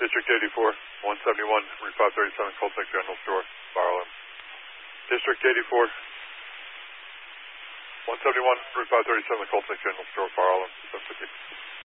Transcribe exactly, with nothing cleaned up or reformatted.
District eighty-four, one seventy-one, Route five thirty-seven, Coltec General Store, fire alarm. District eighty-four, one seventy-one, Route five thirty-seven, Coltec General Store, fire alarm, seven fifty.